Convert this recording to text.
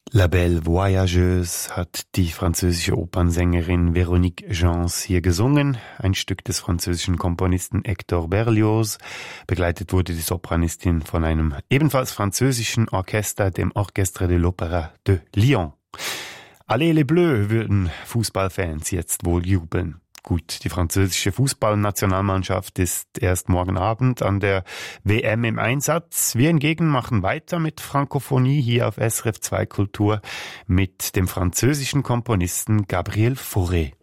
La Belle Voyageuse hat die französische Opernsängerin Véronique Gens hier gesungen, ein Stück des französischen Komponisten Hector Berlioz. Begleitet wurde die Sopranistin von einem ebenfalls französischen Orchester, dem Orchestre de l'Opéra de Lyon. Allez les Bleus würden Fußballfans jetzt wohl jubeln. Gut, die französische Fußballnationalmannschaft ist erst morgen Abend an der WM im Einsatz. Wir hingegen machen weiter mit Frankophonie hier auf SRF 2 Kultur mit dem französischen Komponisten Gabriel Fauré.